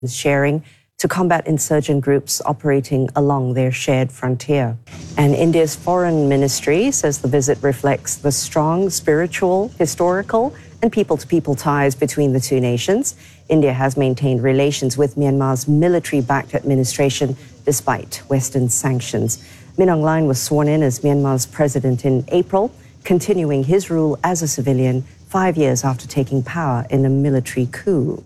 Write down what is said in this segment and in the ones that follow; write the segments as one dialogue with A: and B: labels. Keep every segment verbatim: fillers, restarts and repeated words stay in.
A: sharing to combat insurgent groups operating along their shared frontier. And India's foreign ministry says the visit reflects the strong spiritual, historical, and people-to-people ties between the two nations. India has maintained relations with Myanmar's military-backed administration despite Western sanctions. Min Aung Hlaing was sworn in as Myanmar's president in April, continuing his rule as a civilian five years after taking power in a military coup.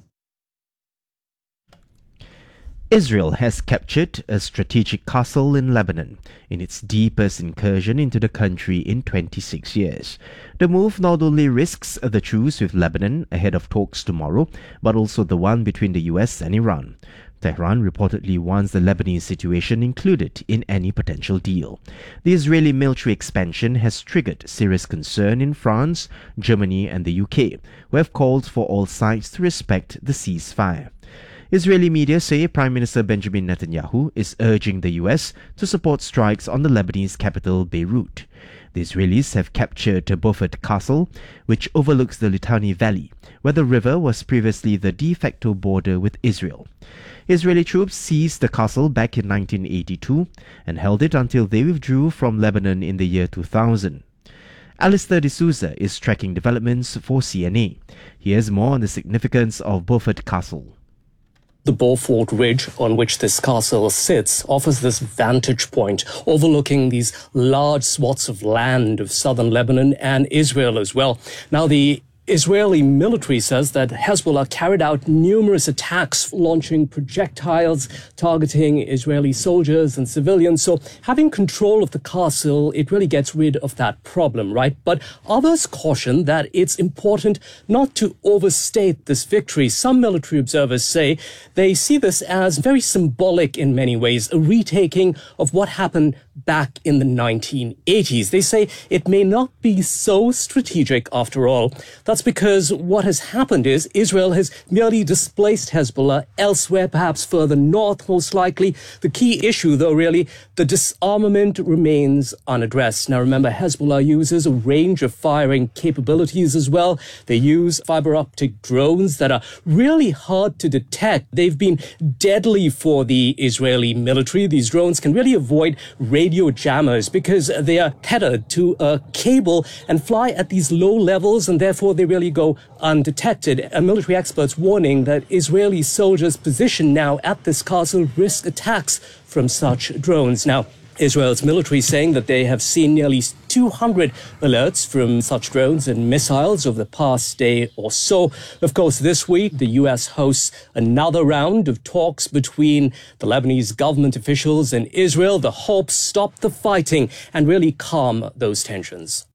B: Israel has captured a strategic castle in Lebanon in its deepest incursion into the country in twenty-six years. The move not only risks the truce with Lebanon ahead of talks tomorrow, but also the one between the U S and Iran. Tehran reportedly wants the Lebanese situation included in any potential deal. The Israeli military expansion has triggered serious concern in France, Germany and the U K, who have called for all sides to respect the ceasefire. Israeli media say Prime Minister Benjamin Netanyahu is urging the U S to support strikes on the Lebanese capital Beirut. The Israelis have captured Beaufort Castle, which overlooks the Litani Valley, where the river was previously the de facto border with Israel. Israeli troops seized the castle back in nineteen eighty-two and held it until they withdrew from Lebanon in the year two thousand. Alistair D'Souza is tracking developments for C N A. Here's more on the significance of Beaufort Castle.
C: The Beaufort Ridge on which this castle sits offers this vantage point overlooking these large swaths of land of southern Lebanon and Israel as well. Now, the Israeli military says that Hezbollah carried out numerous attacks, launching projectiles targeting Israeli soldiers and civilians. So having control of the castle, it really gets rid of that problem, right? But others caution that it's important not to overstate this victory. Some military observers say they see this as very symbolic in many ways, a retaking of what happened back in the nineteen eighties. They say it may not be so strategic after all. That's because what has happened is Israel has merely displaced Hezbollah elsewhere, perhaps further north, most likely. The key issue, though, really, the disarmament remains unaddressed. Now, remember, Hezbollah uses a range of firing capabilities as well. They use fiber optic drones that are really hard to detect. They've been deadly for the Israeli military. These drones can really avoid radio jammers because they are tethered to a cable and fly at these low levels, and therefore they really go undetected. And military experts warning that Israeli soldiers positioned now at this castle risk attacks from such drones. Now, Israel's military saying that they have seen nearly two hundred alerts from such drones and missiles over the past day or so. Of course, this week, the U S hosts another round of talks between the Lebanese government officials and Israel. The hope stop the fighting and really calm those tensions.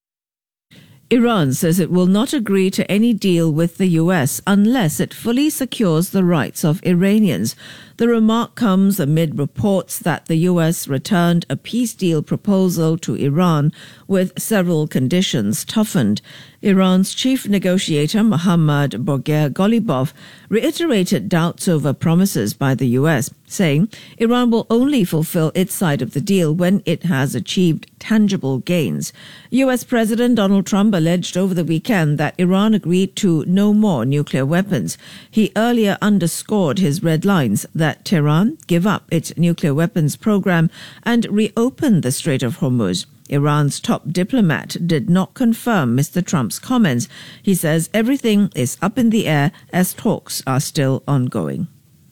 D: Iran says it will not agree to any deal with the U S unless it fully secures the rights of Iranians. The remark comes amid reports that the U S returned a peace deal proposal to Iran with several conditions toughened. Iran's chief negotiator Mohammad Bagher Ghalibaf reiterated doubts over promises by the U S, saying Iran will only fulfill its side of the deal when it has achieved tangible gains. U S President Donald Trump alleged over the weekend that Iran agreed to no more nuclear weapons. He earlier underscored his red lines that Tehran give up its nuclear weapons program and reopen the Strait of Hormuz. Iran's top diplomat did not confirm Mister Trump's comments. He says everything is up in the air as talks are still ongoing.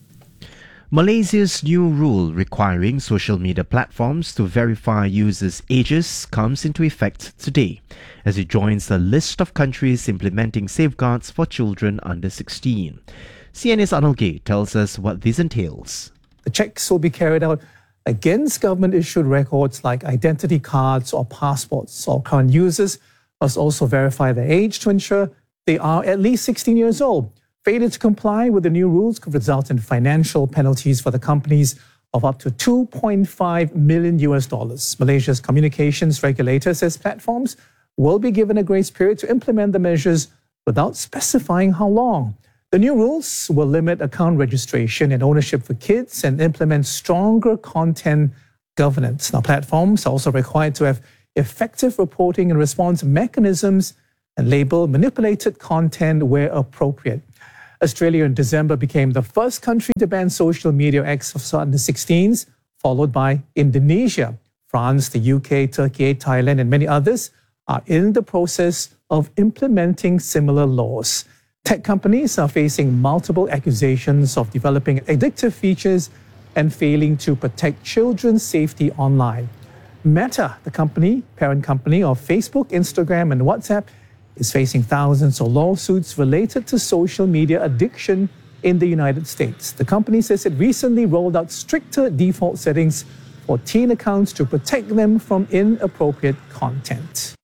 B: Malaysia's new rule requiring social media platforms to verify users' ages comes into effect today, as it joins a list of countries implementing safeguards for children under sixteen. C N A's Arnold Gay tells us what this entails.
E: The checks will be carried out against government-issued records like identity cards or passports. All current users must also verify their age to ensure they are at least sixteen years old. Failure to comply with the new rules could result in financial penalties for the companies of up to two point five million U S dollars. Malaysia's communications regulator says platforms will be given a grace period to implement the measures without specifying how long. The new rules will limit account registration and ownership for kids and implement stronger content governance. Now, platforms are also required to have effective reporting and response mechanisms and label manipulated content where appropriate. Australia in December became the first country to ban social media acts of under sixteens, followed by Indonesia. France, the U K, Turkey, Thailand, and many others are in the process of implementing similar laws. Tech companies are facing multiple accusations of developing addictive features and failing to protect children's safety online. Meta, the company, parent company of Facebook, Instagram, and WhatsApp, is facing thousands of lawsuits related to social media addiction in the United States. The company says it recently rolled out stricter default settings for teen accounts to protect them from inappropriate content.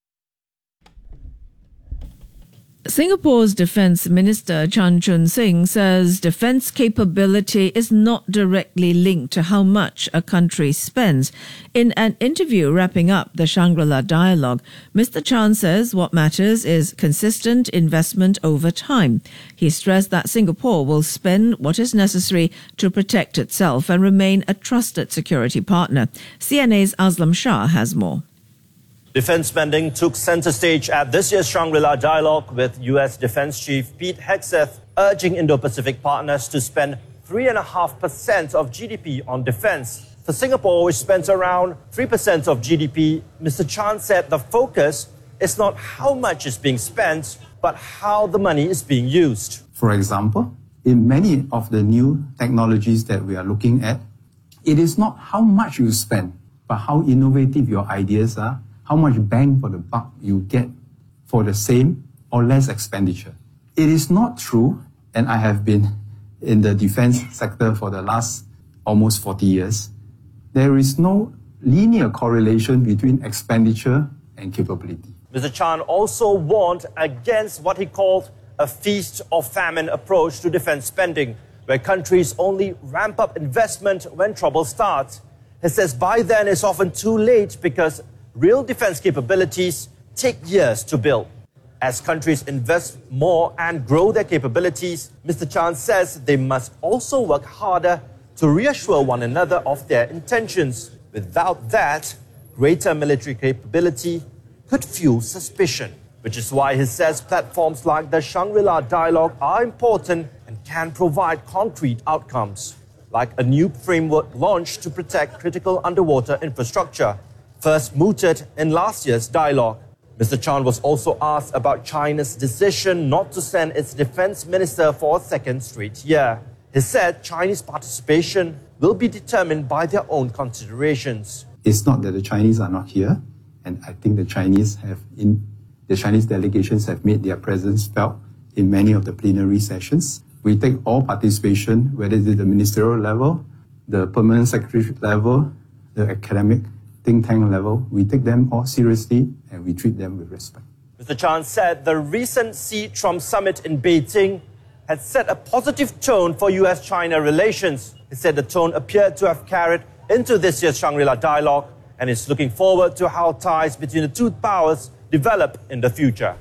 D: Singapore's Defence Minister Chan Chun Sing says defence capability is not directly linked to how much a country spends. In an interview wrapping up the Shangri-La Dialogue, Mister Chan says what matters is consistent investment over time. He stressed that Singapore will spend what is necessary to protect itself and remain a trusted security partner. C N A's Aslam Shah has more.
F: Defense spending took center stage at this year's Shangri-La Dialogue, with U S Defense Chief Pete Hegseth urging Indo-Pacific partners to spend three point five percent of G D P on defense. For Singapore, which spends around three percent of G D P, Mister Chan said the focus is not how much is being spent, but how the money is being used.
G: For example, in many of the new technologies that we are looking at, it is not how much you spend, but how innovative your ideas are, how much bang for the buck you get for the same or less expenditure. It is not true, and I have been in the defense sector for the last almost forty years, there is no linear correlation between expenditure and capability.
F: Mister Chan also warned against what he called a feast or famine approach to defense spending, where countries only ramp up investment when trouble starts. He says by then it's often too late because real defense capabilities take years to build. As countries invest more and grow their capabilities, Mister Chan says they must also work harder to reassure one another of their intentions. Without that, greater military capability could fuel suspicion, which is why he says platforms like the Shangri-La Dialogue are important and can provide concrete outcomes, like a new framework launched to protect critical underwater infrastructure, first mooted in last year's dialogue. Mister Chan was also asked about China's decision not to send its defense minister for a second straight year. He said Chinese participation will be determined by their own considerations.
G: It's not that the Chinese are not here, and I think the Chinese have in the Chinese delegations have made their presence felt in many of the plenary sessions. We take all participation, whether it is the ministerial level, the permanent secretary level, the academic think tank level, we take them all seriously and we treat them with respect.
F: Mister Chan said the recent Xi-Trump summit in Beijing had set a positive tone for U S China relations. He said the tone appeared to have carried into this year's Shangri-La Dialogue and is looking forward to how ties between the two powers develop in the future.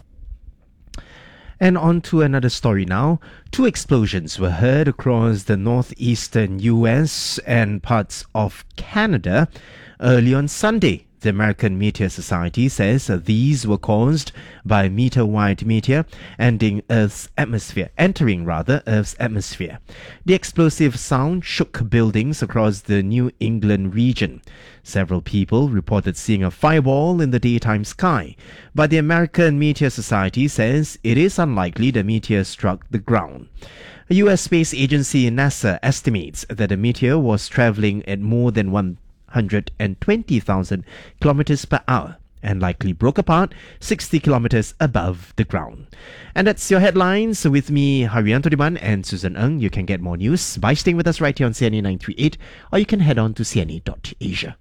B: And on to another story now. Two explosions were heard across the northeastern U S and parts of Canada early on Sunday. The American Meteor Society says these were caused by meteor-wide meteor entering Earth's atmosphere, entering rather Earth's atmosphere. The explosive sound shook buildings across the New England region. Several people reported seeing a fireball in the daytime sky, but the American Meteor Society says it is unlikely the meteor struck the ground. A U S space agency, NASA, estimates that the meteor was traveling at more than one hundred twenty thousand kilometers per hour and likely broke apart sixty kilometers above the ground. And that's your headlines. With me, Haryanto Diman and Susan Ng. You can get more news by staying with us right here on C N A nine thirty-eight, or you can head on to c n a dot asia.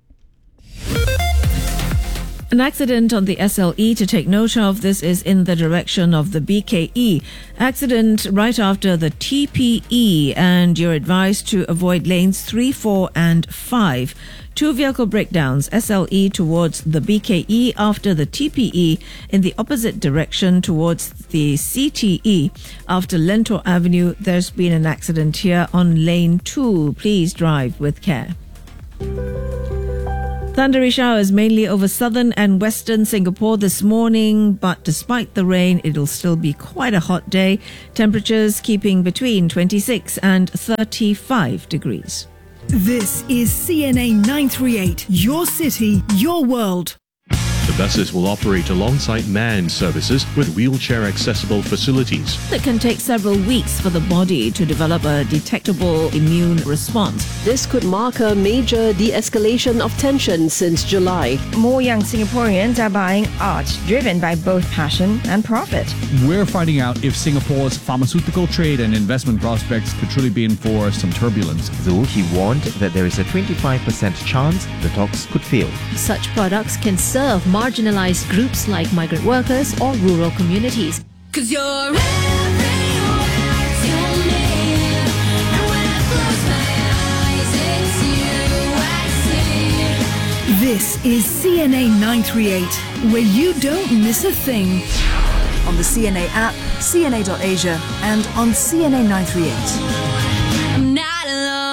D: An accident on the S L E to take note of. This is in the direction of the B K E. Accident right after the T P E, and you're advised to avoid lanes three, four and five. Two vehicle breakdowns, S L E towards the B K E after the T P E, in the opposite direction towards the C T E. After Lentor Avenue, there's been an accident here on lane two. Please drive with care. Thundery showers mainly over southern and western Singapore this morning, but despite the rain, it'll still be quite a hot day. Temperatures keeping between twenty-six and thirty-five degrees.
H: This is C N A nine three eight, your city, your world.
I: The buses will operate alongside manned services with wheelchair-accessible facilities.
D: It can take several weeks for the body to develop a detectable immune response.
J: This could mark a major de-escalation of tension since July.
K: More young Singaporeans are buying art, driven by both passion and profit.
L: We're finding out if Singapore's pharmaceutical trade and investment prospects could truly be in for some turbulence.
B: Though he warned that there is a twenty-five percent chance the talks could fail.
M: Such products can serve marginalized groups like migrant workers or rural communities.
H: 'Cause you're everywhere to me, and when I close my eyes, it's you I see. This is C N A nine three eight, where you don't miss a thing. On the C N A app, C N A dot asia, and on C N A nine three eight. I'm not alone.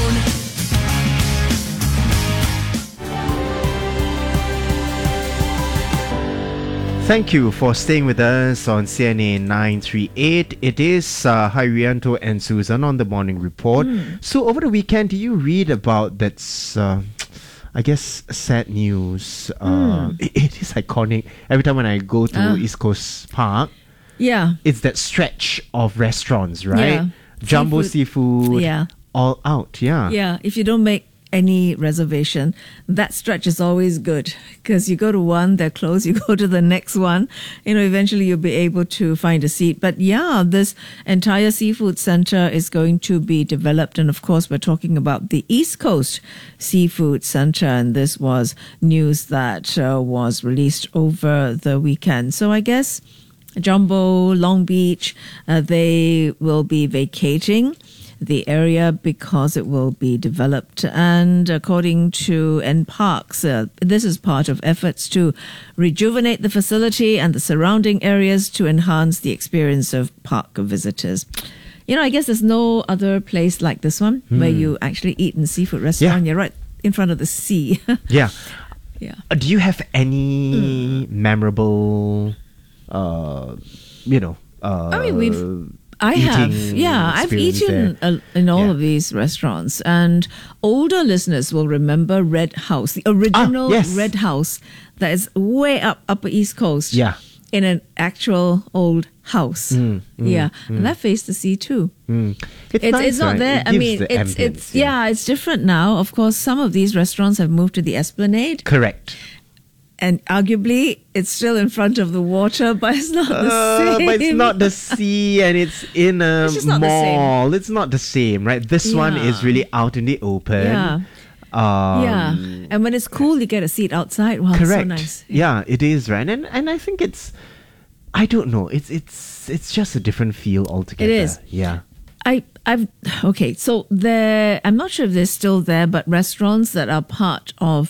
B: Thank you for staying with us on C N A nine three eight. It is uh, Harianto and Susan on the Morning Report. Mm. So over the weekend, do you read about that, uh, I guess, sad news? Uh, mm. it, it is iconic. Every time when I go to uh. East Coast Park,
D: yeah,
B: it's that stretch of restaurants, right?
D: Yeah.
B: Jumbo seafood, seafood
D: yeah.
B: all out, yeah.
D: Yeah, if you don't make any reservation, that stretch is always good, because you go to one, they're closed, you go to the next one, you know, eventually you'll be able to find a seat. But yeah, this entire seafood center is going to be developed, and of course we're talking about the East Coast Seafood Center, and this was news that uh, was released over the weekend. So I guess Jumbo, Long Beach, uh, they will be vacating the area because it will be developed. And according to N Parks, uh, this is part of efforts to rejuvenate the facility and the surrounding areas to enhance the experience of park visitors. You know, I guess there's no other place like this one mm. where you actually eat in a seafood restaurant. Yeah. You're right in front of the sea.
B: yeah.
D: Yeah.
B: Uh, do you have any mm. memorable, uh, you know, uh,
D: I mean, we've I have, yeah, I've eaten a, in all yeah. of these restaurants, and older listeners will remember Red House, the original ah, yes. Red House that is way up Upper East Coast.
B: Yeah.
D: In an actual old house. Mm, mm, yeah. Mm. And that faced the sea too.
B: Mm. It's,
D: it's,
B: nice,
D: it's not
B: right?
D: there.
B: It
D: I mean,
B: the
D: it's,
B: ambience,
D: it's,
B: yeah.
D: yeah, it's different now. Of course, some of these restaurants have moved to the Esplanade.
B: Correct.
D: And arguably, it's still in front of the water, but it's not the
B: uh,
D: same.
B: But it's not the sea, and it's in a
D: it's
B: mall. It's not the same, right? This yeah. one is really out in the open.
D: Yeah.
B: Um,
D: yeah. And when it's cool, you get a seat outside. Wow,
B: correct.
D: So nice.
B: Yeah. yeah, it is, right? And and I think it's, I don't know, it's it's it's just a different feel altogether.
D: It is.
B: Yeah.
D: I, I've, okay, so there, I'm not sure if they're still there, but restaurants that are part of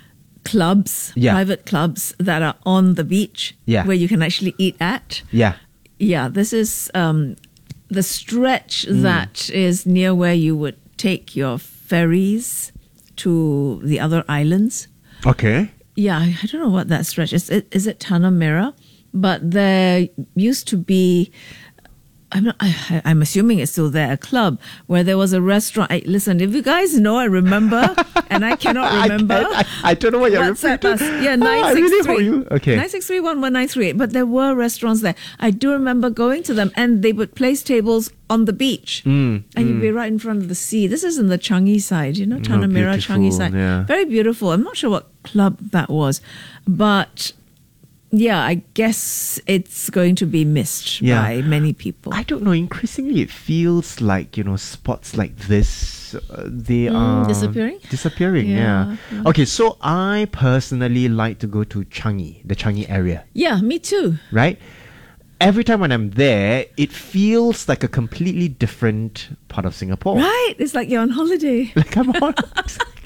D: clubs,
B: yeah.
D: private clubs that are on the beach,
B: yeah.
D: where you can actually eat at.
B: Yeah.
D: Yeah, this is um, the stretch mm. that is near where you would take your ferries to the other islands.
B: Okay.
D: Yeah, I don't know what that stretch is. Is it Tanah Merah? But there used to be, I'm not, I, I'm assuming it's still there, a club where there was a restaurant. I, listen, if you guys know, I remember, and I cannot remember.
B: I, I, I don't know what you're referring to.
D: Us. Yeah, nine six three.
B: Okay.
D: nine six three one one nine three eight. But there were restaurants there. I do remember going to them, and they would place tables on the beach,
B: mm,
D: and
B: mm.
D: you'd be right in front of the sea. This is in the Changi side, you know, Tanah Merah, Changi side.
B: Yeah.
D: Very beautiful. I'm not sure what club that was, but yeah, I guess it's going to be missed yeah. by many people.
B: I don't know. Increasingly, it feels like, you know, spots like this, uh, they
D: mm,
B: are
D: disappearing.
B: Disappearing, yeah.
D: Yeah, yeah.
B: Okay, so I personally like to go to Changi, the Changi area.
D: Yeah, me too.
B: Right? Every time when I'm there, it feels like a completely different part of Singapore.
D: Right? It's like you're on holiday.
B: Like I'm on, exactly.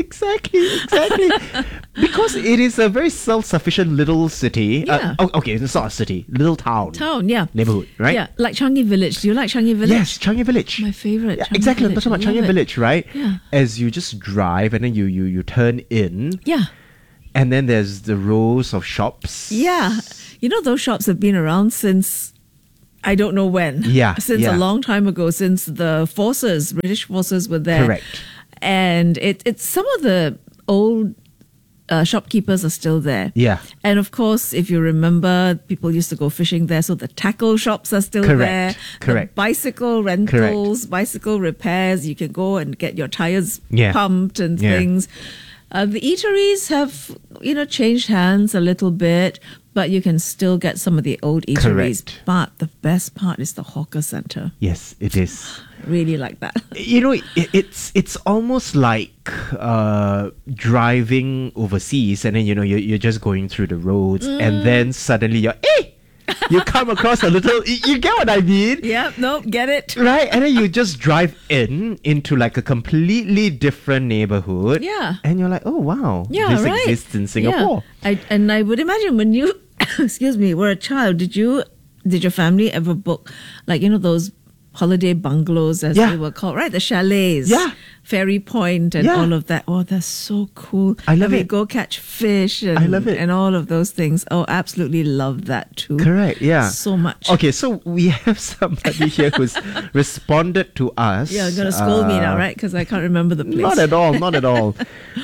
B: Exactly, exactly. Because it is a very self-sufficient little city.
D: Yeah.
B: Uh, oh, okay, it's not a city, little town.
D: Town, yeah.
B: Neighborhood, right?
D: Yeah, like Changi Village. Do you like Changi Village?
B: Yes, Changi Village.
D: My favorite.
B: Yeah,
D: Changi
B: exactly, I'm
D: Village.
B: talking about
D: I
B: Changi
D: love it.
B: Village, right?
D: Yeah.
B: As you just drive and then you, you, you turn in,
D: Yeah.
B: and then there's the rows of shops.
D: Yeah. You know, those shops have been around since I don't know when.
B: Yeah,
D: Since
B: yeah.
D: a long time ago, since the forces, British forces were there.
B: Correct.
D: And it, it's some of the old uh, shopkeepers are still there.
B: Yeah.
D: And of course, if you remember, people used to go fishing there. So the tackle shops are still
B: Correct,
D: there.
B: correct.
D: The bicycle rentals, bicycle repairs. You can go and get your tires
B: Yeah.
D: pumped and
B: Yeah.
D: things. Uh, the eateries have, you know, changed hands a little bit, but you can still get some of the old eateries.
B: Correct.
D: But the best part is the hawker center.
B: Yes, it is.
D: Really like that.
B: You know, it, it's it's almost like uh, driving overseas, and then you know you're, you're just going through the roads,
D: Mm.
B: and then suddenly you're hey, you come across a little. You, you get what I mean?
D: Yep, nope, get it.
B: Right, and then you just drive in into like a completely different neighborhood.
D: Yeah.
B: and you're like, oh wow,
D: Yeah,
B: this
D: right.
B: exists in Singapore.
D: Yeah. I, and I would imagine when you, excuse me, were a child, did you, did your family ever book, like, you know, those holiday bungalows as
B: Yeah.
D: they were called, right? The chalets.
B: Yeah.
D: Ferry Point and
B: Yeah.
D: all of that. Oh, that's so cool.
B: I love
D: and we
B: it.
D: go catch fish and,
B: I love it.
D: and all of those things. Oh, absolutely love that too.
B: Correct, yeah.
D: So much.
B: Okay, so we have somebody here who's responded to us.
D: Yeah, you're going to scold me now,
B: uh,
D: right? Because I can't remember the place.
B: Not at all, not at all.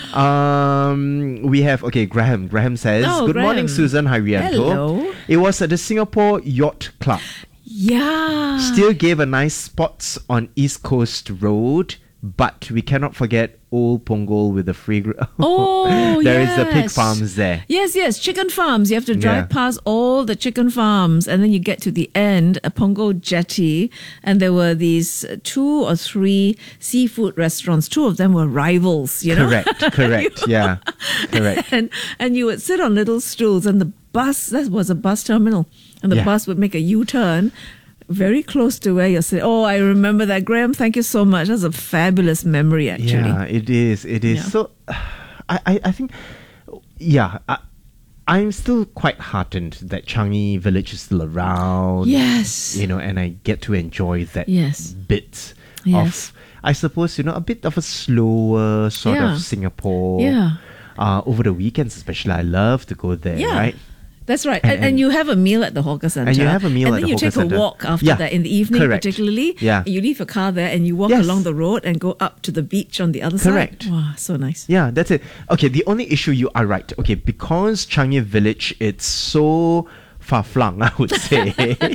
B: Um, we have, okay, Graham. Graham says,
D: Oh,
B: good morning,
D: Graham.
B: Susan Harianto.
D: Hello.
B: It was at the Singapore Yacht Club.
D: Yeah.
B: Still gave a nice spots on East Coast Road, but we cannot forget Old Punggol with the free... Gr-
D: Oh,
B: There is the pig
D: yes.
B: farms there.
D: Yes, yes, chicken farms. You have to drive
B: Yeah.
D: past all the chicken farms, and then you get to the end, a Punggol jetty, and there were these uh, two or three seafood restaurants. Two of them were rivals, you know.
B: Correct, correct, yeah, correct.
D: and and you would sit on little stools, and the bus, that was a bus terminal, and the
B: Yeah.
D: bus would make a U-turn very close to where you're sitting. Oh, I remember that. Graham, thank you so much. That's a fabulous memory, actually.
B: Yeah, it is. It is.
D: Yeah.
B: So, I, I, I think, yeah, I, I'm still quite heartened that Changi Village is still around.
D: Yes.
B: You know, and I get to enjoy that
D: Yes.
B: bit
D: Yes.
B: of, I suppose, you know, a bit of a slower sort
D: Yeah.
B: of Singapore.
D: Yeah.
B: Uh, over the weekends, especially, I love to go there,
D: Yeah.
B: right?
D: That's right.
B: And-
D: And, and
B: and-
D: you have a meal at the hawker center.
B: And you have a meal
D: and
B: at
D: then
B: the
D: you
B: hawker
D: take
B: centre.
D: a walk after
B: Yeah,
D: that in the evening,
B: correct.
D: particularly.
B: Yeah.
D: You leave your car there and you walk
B: Yes.
D: along the road and go up to the beach on the other
B: Correct.
D: side. Wow, so nice.
B: Yeah, that's it. Okay, the only issue, you are right. Okay, because Changi Village, it's so far-flung, I would say,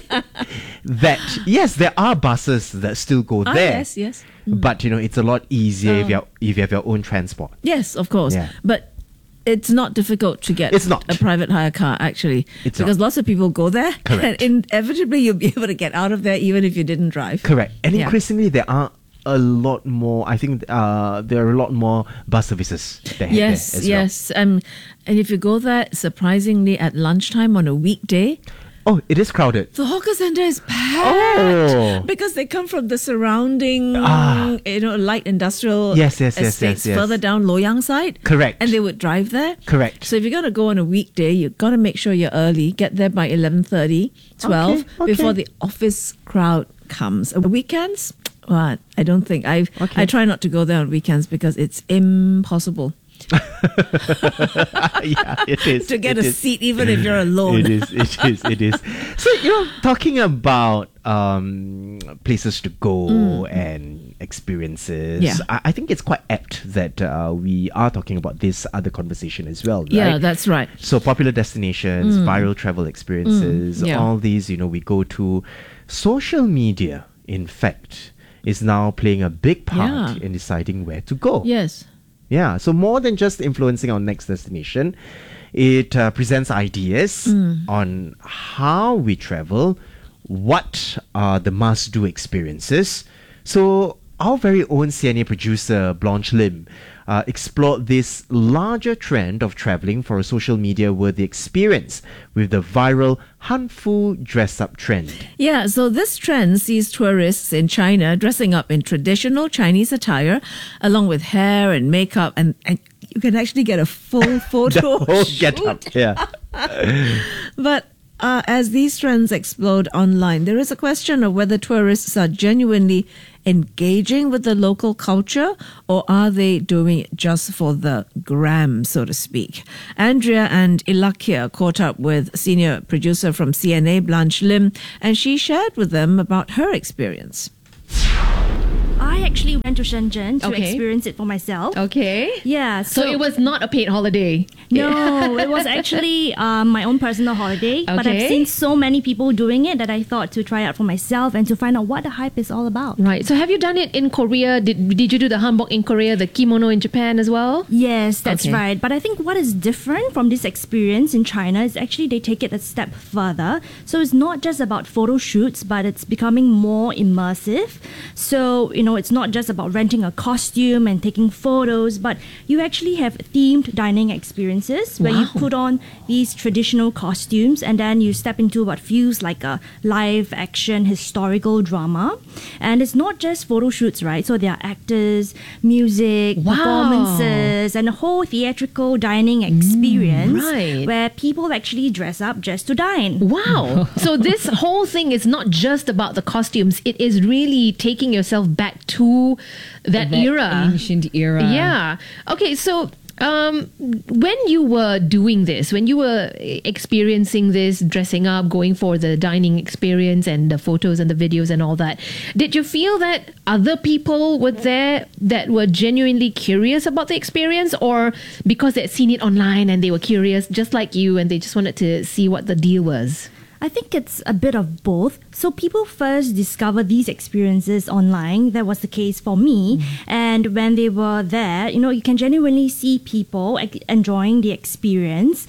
B: that, yes, there are buses that still go
D: Ah,
B: there.
D: yes, yes. Mm.
B: But, you know, it's a lot easier if,
D: Oh.
B: you have, if you have your own transport.
D: Yes, of course.
B: Yeah.
D: But it's not difficult to get
B: It's not.
D: a private hire car, actually.
B: It's
D: because
B: not.
D: lots of people go there.
B: Correct.
D: And inevitably you'll be able to get out of there even if you didn't drive.
B: Correct. And
D: Yeah.
B: increasingly, there are a lot more, I think uh, there are a lot more bus services that head
D: Yes,
B: there as
D: yes. Um, and if you go there, surprisingly, at lunchtime on a weekday,
B: well. Oh, it is crowded.
D: the hawker center is packed
B: Oh.
D: because they come from the surrounding,
B: Ah.
D: you know, light industrial
B: Yes, yes, yes,
D: estates
B: yes, yes.
D: further down Loyang side.
B: Correct.
D: And they would drive there.
B: Correct.
D: So if you're going to go on a weekday, you've got to make sure you're early. Get there by eleven thirty, twelve,
B: Okay, okay.
D: before the office crowd comes. Uh, Weekends? Well, I don't think. I
B: Okay.
D: I try not to go there on weekends because it's impossible
B: Yeah, it is.
D: to get
B: it
D: a
B: is.
D: seat even if you're alone.
B: It is, it is, it is. So, you know, talking about um, places to go and experiences,
D: Mm. Yeah.
B: I, I think it's quite apt that uh, we are talking about this other conversation as well, right?
D: Yeah, that's right.
B: So, popular destinations, viral travel experiences,
D: Mm, yeah.
B: all these, you know, we go to. Social media, in fact, is now playing a big part
D: Yeah.
B: in deciding where to go.
D: Yes.
B: Yeah, so more than just influencing our next destination, it uh, presents ideas
D: Mm.
B: on how we travel, what are the must-do experiences. So our very own C N A producer Blanche Lim uh, explored this larger trend of travelling for a social media worthy experience with the viral Hanfu dress-up trend.
D: Yeah, so this trend sees tourists in China dressing up in traditional Chinese attire, along with hair and makeup, and, and you can actually get a full photo
B: The whole
D: shoot.
B: get-up, yeah.
D: But uh, as these trends explode online, there is a question of whether tourists are genuinely engaging with the local culture, or are they doing it just for the gram, so to speak? Andrea and Ilakia caught up with senior producer from C N A, Blanche Lim, and she shared with them about her experience.
N: I actually went to Shenzhen to
O: Okay.
N: experience it for myself.
O: Okay.
N: Yeah.
O: So, it was not a paid holiday.
N: No, it was actually um, my own personal holiday. But I've
O: Okay.
N: seen so many people doing it that I thought to try out for myself and to find out what the hype is all about.
O: Right. So have you done it in Korea? Did did you do the hanbok in Korea, the kimono in Japan as well?
N: Yes, that's
O: Okay.
N: right. But I think what is different from this experience in China is actually they take it a step further. So it's not just about photo shoots, but it's becoming more immersive. So, you know, it's not just about renting a costume and taking photos, but you actually have themed dining experiences where you
O: Wow.
N: put on these traditional costumes and then you step into what feels like a live action historical drama. And it's not just photo shoots, right? So there are actors, music,
O: Wow.
N: performances, and a whole theatrical dining experience
O: right.
N: where people actually dress up just to dine.
O: Wow. So this whole thing is not just about the costumes. It is really taking yourself back to that,
P: That
O: era.
P: ancient era.
O: Yeah. Okay, so um, when you were doing this, when you were experiencing this, dressing up, going for the dining experience and the photos and the videos and all that, did you feel that other people were there that were genuinely curious about the experience, or because they'd seen it online and they were curious just like you and they just wanted to see what the deal was?
N: I think it's a bit of both. So people first discover these experiences online. That was the case for me. And when they were there, you know, you can genuinely see people e- enjoying the experience.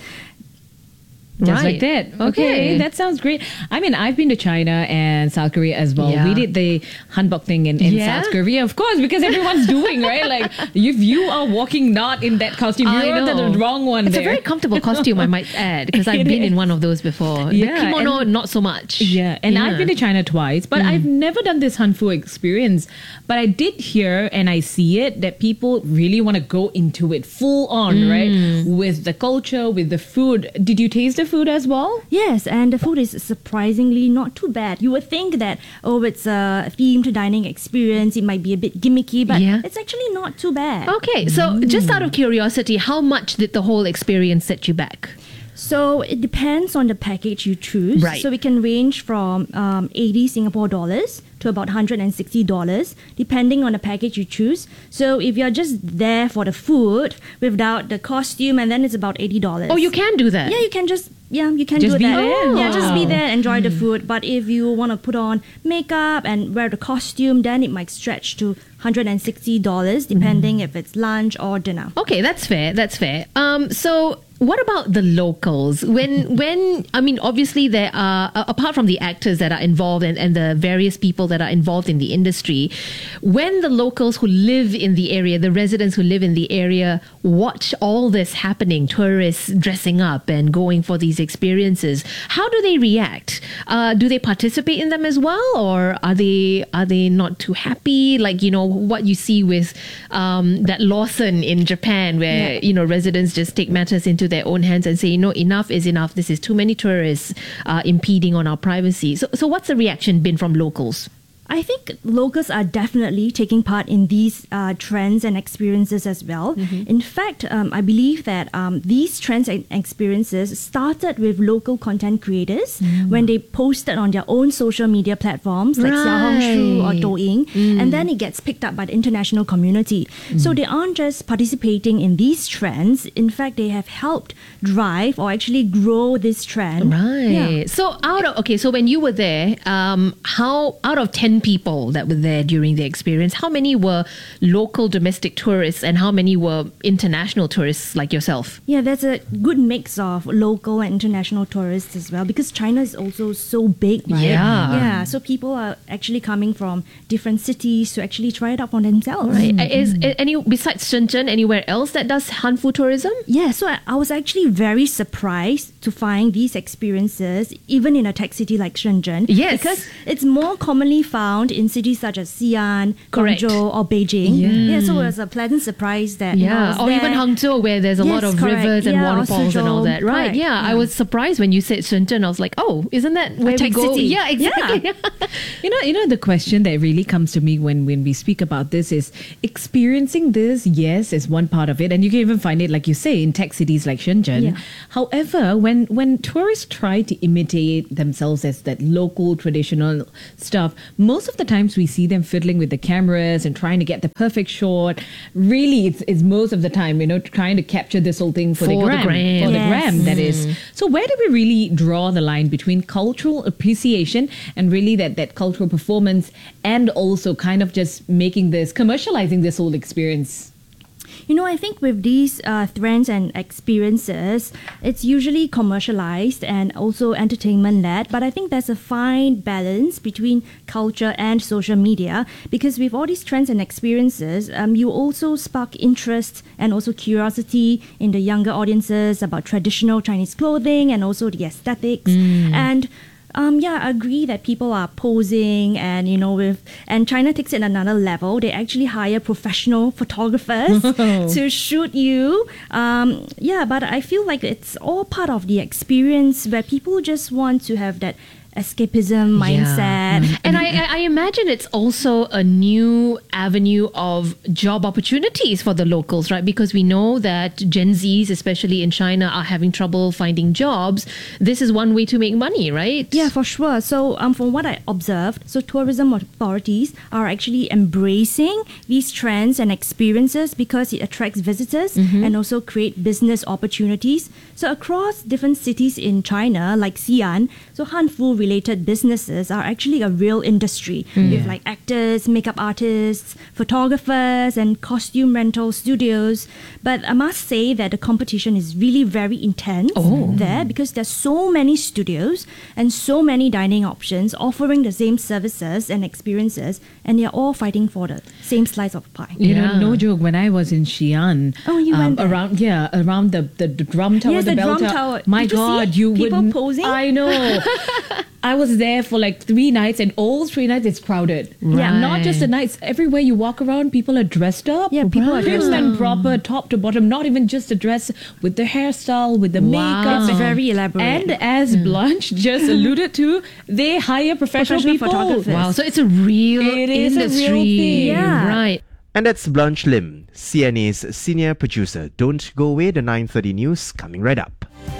P: Just
O: Right.
P: like that. Okay,
O: Okay.
P: that sounds great. I mean, I've been to China and South Korea as well.
O: Yeah.
P: We did the hanbok thing in, in
O: Yeah?
P: South Korea, of course, because everyone's doing, right? Like, if you are walking not in that costume,
O: I
P: you're
O: know.
P: the wrong one
O: It's
P: there.
O: a very comfortable costume, I might add, because I've
P: It
O: been in
P: is.
O: one of those before. The
P: Yeah,
O: kimono,
P: and-
O: not so much.
P: Yeah, and
O: Yeah.
P: I've been to China twice, but I've never done this Hanfu experience. But I did hear and I see it that people really want to go into it full on, right? With the culture, with the food. Did you taste the food as well?
N: Yes, and the food is surprisingly not too bad. You would think that, oh, it's a themed dining experience, it might be a bit gimmicky, but
O: Yeah.
N: it's actually not too bad.
O: Okay, so just out of curiosity, how much did the whole experience set you back?
N: So it depends on the package you choose.
O: Right.
N: So it can range from um, eighty Singapore dollars to about one hundred sixty dollars, depending on the package you choose. So if you're just there for the food without the costume, and then it's about eighty dollars.
O: Oh, you can do that?
N: Yeah, you can just yeah, you can
P: Just
N: do
P: be
N: that.
P: there?
N: Yeah, just be
P: Wow.
N: there, enjoy the food. But if you want to put on makeup and wear the costume, then it might stretch to one hundred sixty dollars, depending if it's lunch or dinner.
O: Okay, that's fair. That's fair. Um, so what about the locals? When, when I mean, obviously there are uh, apart from the actors that are involved and, and the various people that are involved in the industry, when the locals who live in the area, the residents who live in the area, watch all this happening, tourists dressing up and going for these experiences, how do they react? Uh, do they participate in them as well, or are they are they not too happy? Like, you know, what you see with um, that Lawson in Japan, where
N: Yeah.
O: you know residents just take matters into their own hands and say, you know, enough is enough. This is too many tourists uh, impeding on our privacy. So, so what's the reaction been from locals?
N: I think locals are definitely taking part in these uh, trends and experiences as well. In fact, um, I believe that um, these trends and experiences started with local content creators when they posted on their own social media platforms like Xiaohongshu or
O: Right.
N: Douyin, and then it gets picked up by the international community. So they aren't just participating in these trends. In fact, they have helped drive or actually grow this trend.
O: Right.
N: Yeah.
O: So out of okay, so when you were there, um, how out of ten people that were there during the experience? How many were local domestic tourists and how many were international tourists like yourself?
N: Yeah, there's a good mix of local and international tourists as well, because China is also so big, right?
O: Yeah.
N: Yeah, so people are actually coming from different cities to actually try it out for themselves.
O: Right. Is, is any besides Shenzhen anywhere else that does Hanfu tourism?
N: Yeah, so I, I was actually very surprised to find these experiences even in a tech city like Shenzhen.
O: Yes.
N: Because it's more commonly found in cities such as Xi'an,
O: Correct.
N: Guangzhou or Beijing.
O: Yeah.
N: Yeah, so it was a pleasant surprise that you know, I
O: Yeah,
N: was
O: or
N: there.
O: even Hangzhou where there's a
N: Yes,
O: lot of
N: correct.
O: rivers and
N: Yeah, or
O: waterfalls and all
N: Suzhou.
O: that. Right,
N: Correct.
O: yeah. I
N: Yeah.
O: was surprised when you said Shenzhen. I was like, oh, isn't that where we
N: tech
O: go?
N: city.
O: Yeah, exactly.
P: You know, you know, the question that really comes to me when, when we speak about this is experiencing this, yes, is one part of it. And you can even find it, like you say, in tech cities like Shenzhen.
N: Yeah.
P: However, when, when tourists try to imitate themselves as that local traditional stuff, most of the times we see them fiddling with the cameras and trying to get the perfect shot. Really, it's, it's most of the time, you know, trying to capture this whole thing for,
O: For
P: the
O: the
P: gram.
O: gram.
P: For the
N: Yes.
P: gram, that is.
O: Mm.
P: So where do we really draw the line between cultural appreciation and really that, that cultural performance and also kind of just making this, commercializing this whole experience?
N: You know, I think with these uh, trends and experiences, it's usually commercialized and also entertainment-led. But I think there's a fine balance between culture and social media, because with all these trends and experiences, um, you also spark interest and also curiosity in the younger audiences about traditional Chinese clothing and also the aesthetics. And Um, yeah, I agree that people are posing and, you know, with, and China takes it another level. They actually hire professional photographers to shoot you. Um, yeah, but I feel like it's all part of the experience where people just want to have that escapism mindset.
O: Yeah. And I, I imagine it's also a new avenue of job opportunities for the locals, right? Because we know that Gen Zs, especially in China, are having trouble finding jobs. This is one way to make money, right?
N: Yeah, for sure. So um, from what I observed, so tourism authorities are actually embracing these trends and experiences because it attracts visitors
O: Mhm.
N: and also create business opportunities. So across different cities in China, like Xi'an, so Hanfu related businesses are actually a real industry
O: Mm.
N: with like actors, makeup artists, photographers, and costume rental studios. But I must say that the competition is really very intense
O: Oh.
N: there because there's so many studios and so many dining options offering the same services and experiences, and they're all fighting for the same slice of pie.
P: You
O: Yeah.
P: know, no joke. When I was in Xi'an,
N: Oh, you went there.
P: around, yeah, around the, the, the drum tower,
N: Yes,
P: the,
N: the
P: bell
N: drum
P: tower.
N: tower.
P: My
N: Did you
P: God,
N: see
P: you
N: people
P: wouldn't.
N: posing?
P: I know. I was there for like three nights, and all three nights it's crowded.
N: Yeah.
P: Not just the nights. Everywhere you walk around, people are dressed up.
N: Yeah, people are
P: prim
N: dressed
P: and proper, top to bottom. Not even just the dress, with the hairstyle, with the
O: Wow.
P: makeup.
N: It's very elaborate.
P: And as Blanche just alluded to, they hire professional,
N: Professional
P: people.
N: photographers.
O: Wow, so it's a real
P: It is a real
O: industry.
P: thing.
N: Yeah.
O: Right.
B: And that's Blanche Lim, C N A's senior producer. Don't go away, the nine thirty news coming right up.